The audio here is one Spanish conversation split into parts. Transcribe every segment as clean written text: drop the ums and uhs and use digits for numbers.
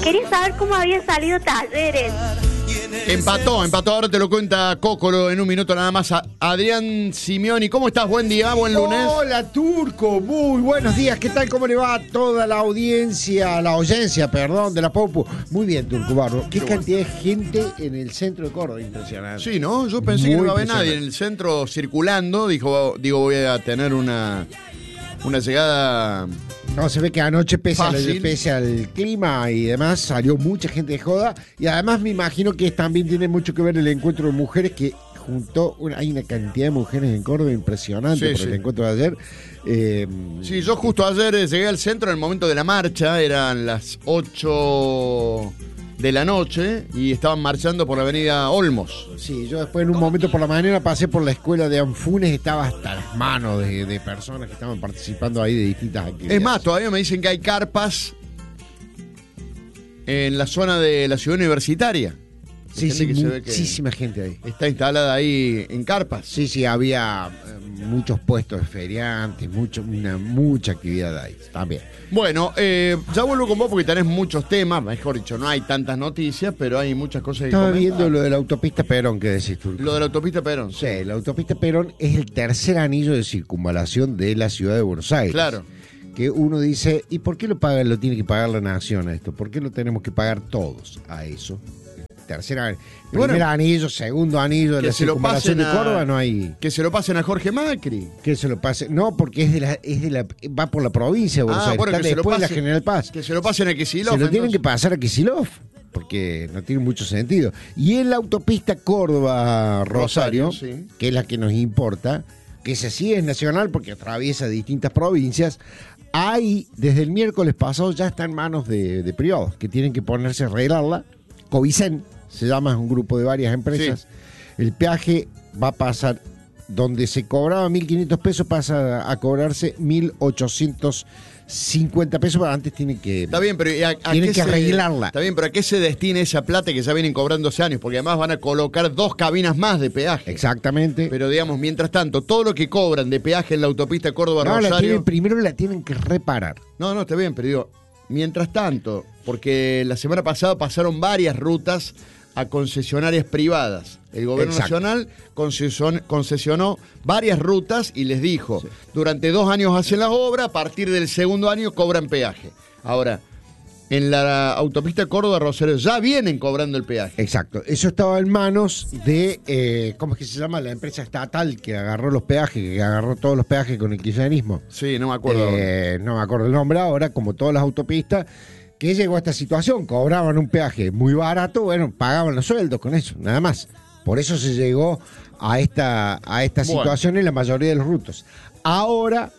quería saber cómo había salido Talleres. Empató, ahora te lo cuenta Cocolo en un minuto nada más. Adrián Simeoni, ¿cómo estás? Buen día, buen lunes. Hola, Turco, muy buenos días. ¿Qué tal? ¿Cómo le va a toda la audiencia, de la Popu? Muy bien, Turco Barro. Qué cantidad de gente en el centro de Córdoba, impresionante. Sí, ¿no? Yo pensé que no iba a haber nadie en el centro circulando. Digo, voy a tener una llegada... No, se ve que anoche, pese al clima y demás, salió mucha gente de joda. Y además me imagino que también tiene mucho que ver el encuentro de mujeres que hay una cantidad de mujeres en Córdoba impresionante el encuentro de ayer. Sí, yo justo ayer llegué al centro en el momento de la marcha, eran las 8 de la noche y estaban marchando por la avenida Olmos. Sí, yo después en un momento por la mañana pasé por la escuela de Anfunes, estaba hasta las manos de personas que estaban participando ahí de distintas actividades. Es más, todavía me dicen que hay carpas en la zona de la ciudad universitaria. Sí, muchísima gente ahí. Está instalada ahí en carpas. Sí, había muchos puestos de feriantes, mucha actividad ahí también. Bueno, ya vuelvo con vos porque tenés muchos temas, mejor dicho, no hay tantas noticias, pero hay muchas cosas que Estaba viendo lo de la autopista Perón, ¿qué decís tú? Lo de la autopista Perón. Sí, la autopista Perón es el tercer anillo de circunvalación de la ciudad de Buenos Aires. Claro. Que uno dice, ¿y por qué lo tiene que pagar la nación a esto? ¿Por qué lo tenemos que pagar todos a eso? Primer anillo, segundo anillo de la circunvalación de Córdoba, no hay. Que se lo pasen a Jorge Macri. Que se lo pase, no, porque va por la provincia de Buenos Aires, bueno, está después de la General Paz. Que se lo pasen a Kicillof. Se lo tienen que pasar a Kicillof, porque no tiene mucho sentido. Y en la autopista Córdoba-Rosario, que es la que nos importa, que esa sí es nacional porque atraviesa distintas provincias, desde el miércoles pasado ya está en manos de privados, que tienen que ponerse a arreglarla. Covicen se llama, es un grupo de varias empresas. Sí. El peaje va a pasar, donde se cobraba 1.500 pesos, pasa a cobrarse 1.850 pesos, pero antes tienen que... Está bien, pero tienen que arreglarla. Está bien, pero ¿a qué se destina esa plata que ya vienen cobrando hace años? Porque además van a colocar 2 cabinas más de peaje. Exactamente. Pero digamos, mientras tanto, todo lo que cobran de peaje en la autopista Córdoba-Rosario... Primero la tienen que reparar. No, está bien, pero digo, mientras tanto, porque la semana pasada pasaron varias rutas a concesionarias privadas. El gobierno nacional concesionó varias rutas y les dijo, durante 2 años hacen la obra, a partir del segundo año cobran peaje. Ahora, en la autopista Córdoba-Rosario ya vienen cobrando el peaje. Exacto. Eso estaba en manos de, ¿cómo es que se llama? La empresa estatal que agarró los peajes, que agarró todos los peajes con el kirchnerismo. Sí, no me acuerdo. No me acuerdo el nombre ahora, como todas las autopistas, que llegó a esta situación, cobraban un peaje muy barato, bueno, pagaban los sueldos con eso, nada más. Por eso se llegó a esta situación en la mayoría de los rutos. Ahora,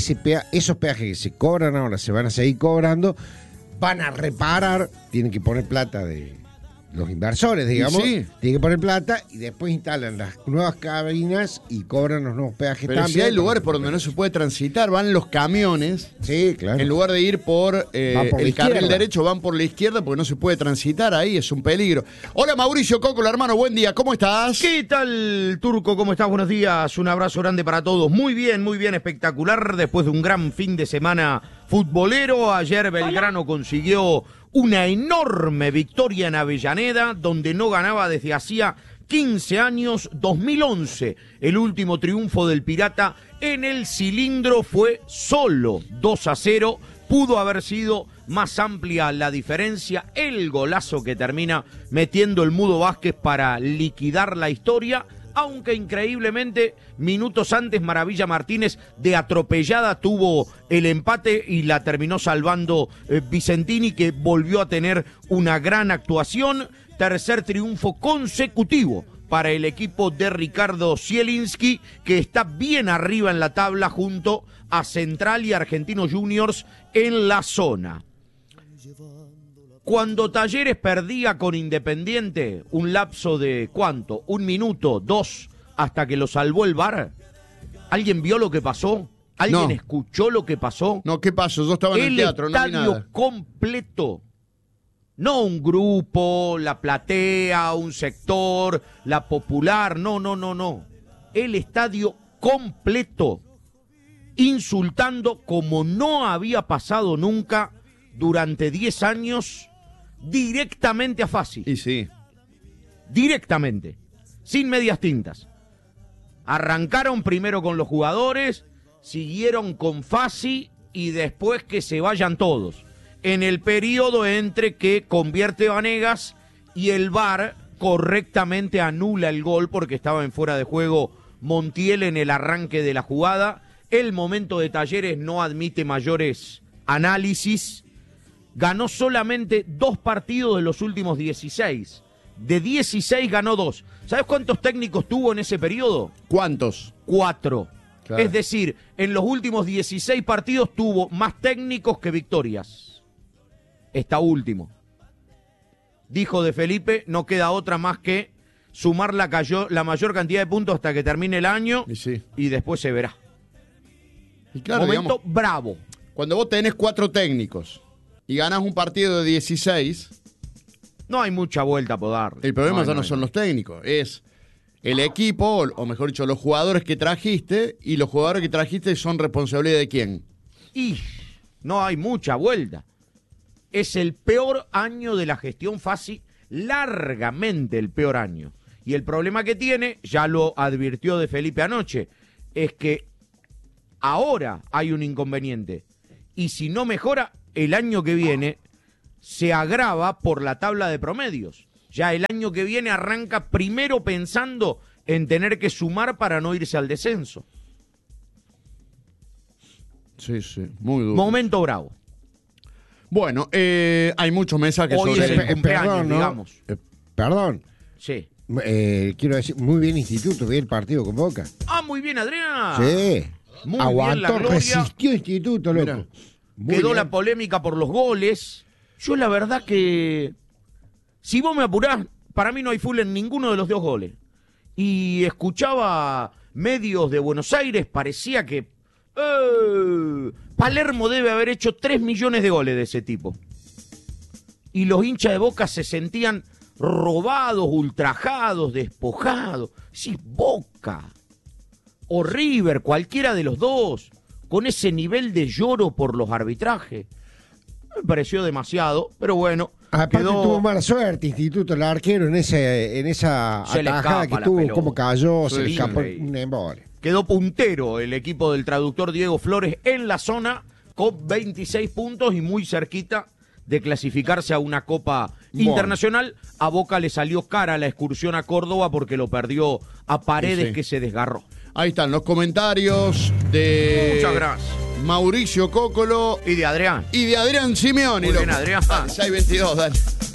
esos peajes que se cobran ahora, se van a seguir cobrando, van a reparar, tienen que poner plata de los inversores, digamos, tienen que poner plata y después instalan las nuevas cabinas y cobran los nuevos peajes también. Pero si hay lugares por donde no se puede transitar, van los camiones. Sí, claro. En lugar de ir por el carril derecho, van por la izquierda porque no se puede transitar ahí, es un peligro. Hola Mauricio Cocolo, hermano, buen día, ¿cómo estás? ¿Qué tal, Turco? ¿Cómo estás? Buenos días, un abrazo grande para todos. Muy bien, espectacular, después de un gran fin de semana futbolero. Ayer Belgrano consiguió una enorme victoria en Avellaneda, donde no ganaba desde hacía 15 años, 2011. El último triunfo del Pirata en el cilindro fue solo 2-0. Pudo haber sido más amplia la diferencia. El golazo que termina metiendo el Mudo Vázquez para liquidar la historia. Aunque increíblemente, minutos antes, Maravilla Martínez de atropellada tuvo el empate y la terminó salvando Vicentini, que volvió a tener una gran actuación. Tercer triunfo consecutivo para el equipo de Ricardo Zielinski, que está bien arriba en la tabla junto a Central y Argentinos Juniors en la zona. Cuando Talleres perdía con Independiente, un lapso de ¿cuánto? 1 minuto, 2, hasta que lo salvó el VAR. ¿Alguien vio lo que pasó? ¿Alguien escuchó lo que pasó? No, ¿qué pasó? Yo estaba en el teatro, no vi nada. El estadio completo. No un grupo, la platea, un sector, la popular, no. El estadio completo, insultando como no había pasado nunca durante 10 años directamente a Fassi. Y sí. Directamente. Sin medias tintas. Arrancaron primero con los jugadores, siguieron con Fassi y después que se vayan todos. En el periodo entre que convierte Vanegas y el VAR correctamente anula el gol porque estaba en fuera de juego Montiel en el arranque de la jugada. El momento de Talleres no admite mayores análisis. Ganó solamente 2 partidos de los últimos 16. De 16 ganó 2. ¿Sabes cuántos técnicos tuvo en ese periodo? ¿Cuántos? 4. Claro. Es decir, en los últimos 16 partidos tuvo más técnicos que victorias. Está último. Dijo de Felipe, no queda otra más que sumar la mayor cantidad de puntos hasta que termine el año Y sí. y después se verá. Y claro, Momento digamos, bravo. cuando vos tenés 4 técnicos y ganás un partido de 16, No hay mucha vuelta por dar. el problema ya no son los técnicos, es el equipo, o mejor dicho, los jugadores que trajiste, y los jugadores que trajiste son responsabilidad de quién. Y no hay mucha vuelta. Es el peor año de la gestión Fassi, largamente el peor año. Y el problema que tiene, ya lo advirtió de Felipe anoche, es que ahora hay un inconveniente. Y si no mejora, el año que viene se agrava por la tabla de promedios. Ya el año que viene arranca primero pensando en tener que sumar para no irse al descenso. Sí, sí, muy duro. Momento bravo. Bueno, hay muchos mensajes Hoy sobre es el el... cumpleaños, perdón, ¿no? digamos. Perdón. Sí. Quiero decir, muy bien Instituto, bien el partido con Boca. Ah, muy bien, Adrián. Sí. Muy bien la Aguantó, gloria. resistió Instituto, loco. Mirá. Muy Quedó bien. la polémica por los goles. Yo la verdad que, si vos me apurás, para mí no hay full en ninguno de los 2 goles. Y escuchaba medios de Buenos Aires, parecía que Palermo debe haber hecho 3 millones de goles de ese tipo. Y los hinchas de Boca se sentían robados, ultrajados, despojados. Sí, Boca o River, cualquiera de los dos, con ese nivel de lloro por los arbitrajes. Me pareció demasiado, pero bueno. Aparte tuvo mala suerte Instituto, el arquero en esa Se le atajada escapa que la tuvo, pelota. como cayó, Sí, se le sí. escapó un embole. Quedó puntero el equipo del traductor Diego Flores en la zona con 26 puntos y muy cerquita de clasificarse a una Copa Internacional. A Boca le salió cara la excursión a Córdoba porque lo perdió a Paredes, Sí. que se desgarró. Ahí están los comentarios de Muchas gracias. Mauricio Cócolo Y de Adrián. y de Adrián Simeoni. Muy bien, loco. Adrián. Dale, 6:22, dale.